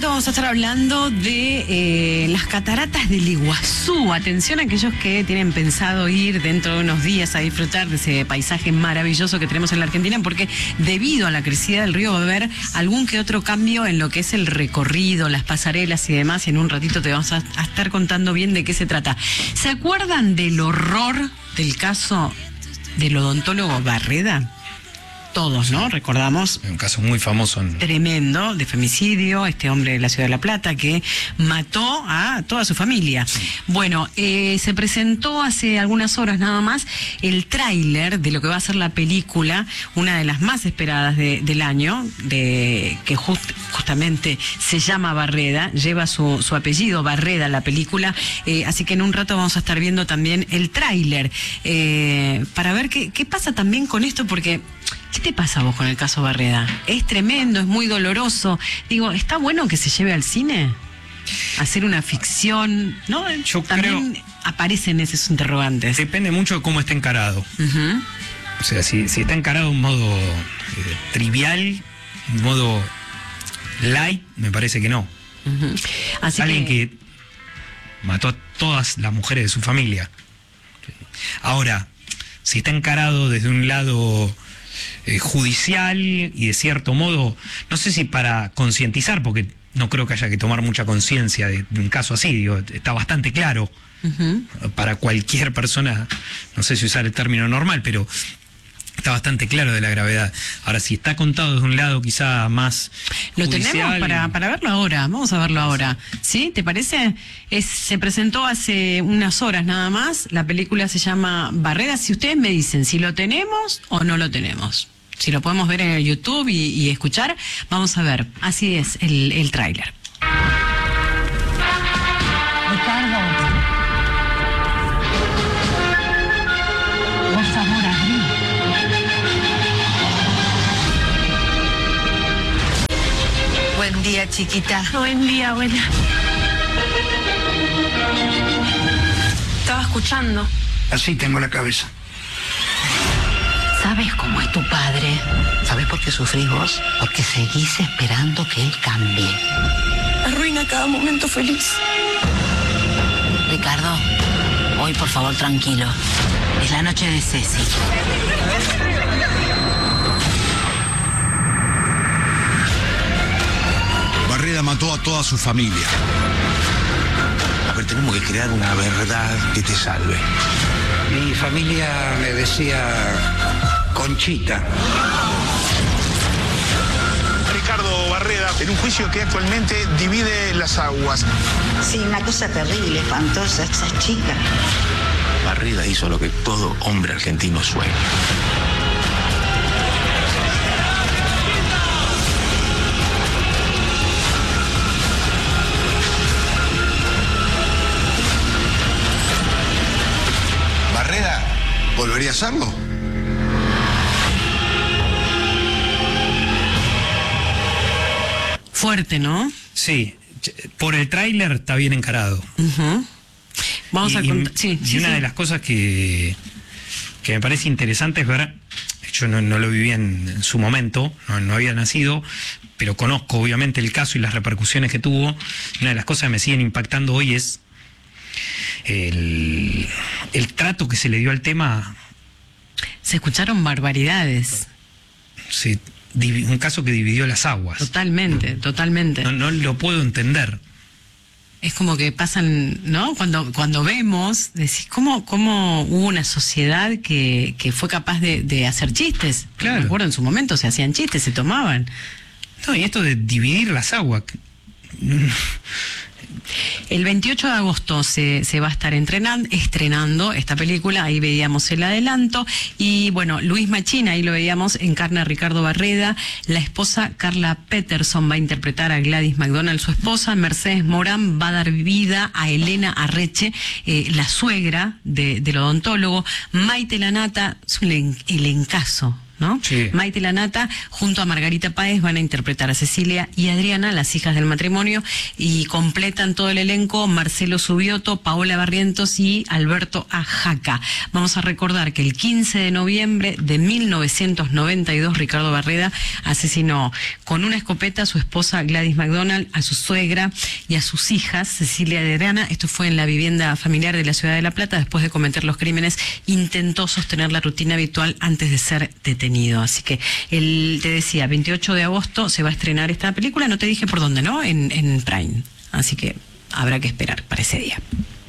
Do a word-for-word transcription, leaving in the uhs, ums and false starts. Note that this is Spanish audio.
rato vamos a estar hablando de eh, las cataratas del Iguazú. Atención a aquellos que tienen pensado ir dentro de unos días a disfrutar de ese paisaje maravilloso que tenemos en la Argentina, porque debido a la crecida del río va a haber algún que otro cambio en lo que es el recorrido, las pasarelas y demás. Y en un ratito te vamos a, a estar contando bien de qué se trata. ¿Se acuerdan del horror del caso del odontólogo Barreda? Todos, ¿no? Recordamos. Un caso muy famoso. En... Tremendo, de femicidio, este hombre de la ciudad de La Plata que mató a toda su familia. Sí. Bueno, eh, se presentó hace algunas horas nada más el tráiler de lo que va a ser la película, una de las más esperadas de, del año, de que just, justamente se llama Barreda, lleva su, su apellido, Barreda, la película, eh, así que en un rato vamos a estar viendo también el tráiler, eh, para ver qué, qué pasa también con esto, porque... ¿Qué te pasa a vos con el caso Barreda? Es tremendo, es muy doloroso. Digo, ¿está bueno que se lleve al cine? Hacer una ficción, ¿no? Yo También creo... aparecen esos interrogantes. Depende mucho de cómo esté encarado. Uh-huh. O sea, si, si está encarado de un modo eh, trivial, un modo light, me parece que no. Uh-huh. Así Alguien que... que mató a todas las mujeres de su familia. Ahora, si está encarado desde un lado... Eh, judicial y de cierto modo, no sé si para concientizar, porque no creo que haya que tomar mucha conciencia de, de un caso así, digo, está bastante claro uh-huh. para cualquier persona, no sé si usar el término normal, pero está bastante claro de la gravedad. Ahora, si está contado desde un lado quizá más lo judicial, tenemos para, para verlo ahora, vamos a verlo ahora, ¿sí? ¿Te parece? Es, se presentó hace unas horas nada más, la película se llama Barreda. Si ustedes me dicen si lo tenemos o no lo tenemos, si lo podemos ver en el YouTube y, y escuchar, vamos a ver. Así es el, el tráiler. Ricardo, por favor, abrí. Buen día, chiquita. Buen día, abuela. Estaba escuchando. Así tengo la cabeza. ¿Sabes cómo es tu padre? ¿Sabes por qué sufrís vos? Porque seguís esperando que él cambie. Arruina cada momento feliz. Ricardo, hoy por favor tranquilo. Es la noche de Ceci. Barreda mató a toda su familia. A ver, tenemos que crear una verdad que te salve. Mi familia me decía Conchita. Ricardo Barreda, en un juicio que actualmente divide las aguas. Sí, una cosa terrible, espantosa, esa chica. Barreda hizo lo que todo hombre argentino sueña. ¿Barreda volvería a hacerlo? Fuerte, ¿no? Sí, por el tráiler está bien encarado. Uh-huh. Vamos y, a contar. Sí, y sí, una sí. de las cosas que, que me parece interesante es ver, yo no, no lo viví en, en su momento, no, no había nacido, pero conozco obviamente el caso y las repercusiones que tuvo. Una de las cosas que me siguen impactando hoy es el, el trato que se le dio al tema. Se escucharon barbaridades. Sí, un caso que dividió las aguas. Totalmente, totalmente. No, no lo puedo entender. Es como que pasan, ¿no? Cuando cuando vemos, decís, ¿cómo, cómo hubo una sociedad que, que fue capaz de, de hacer chistes? Claro. Me acuerdo en su momento se hacían chistes, se tomaban. No, y esto de dividir las aguas... El veintiocho de agosto se, se va a estar entrenando, estrenando esta película, ahí veíamos el adelanto, y bueno, Luis Machín, ahí lo veíamos, encarna a Ricardo Barreda, la esposa Carla Peterson va a interpretar a Gladys McDonald, su esposa, Mercedes Morán va a dar vida a Elena Arreche, eh, la suegra de, del odontólogo, Maite Lanata, es un elencazo. ¿no? Sí. Maite Lanata junto a Margarita Páez van a interpretar a Cecilia y Adriana, las hijas del matrimonio, y completan todo el elenco Marcelo Subioto, Paola Barrientos y Alberto Ajaca. Vamos a recordar que el quince de noviembre de mil novecientos noventa y dos Ricardo Barreda asesinó con una escopeta a su esposa Gladys McDonald, a su suegra y a sus hijas Cecilia y Adriana. Esto fue en la vivienda familiar de la ciudad de La Plata. Después de cometer los crímenes intentó sostener la rutina habitual antes de ser detenido. Así que, el, te decía, veintiocho de agosto se va a estrenar esta película, no te dije por dónde, ¿no? En, en Prime. Así que habrá que esperar para ese día.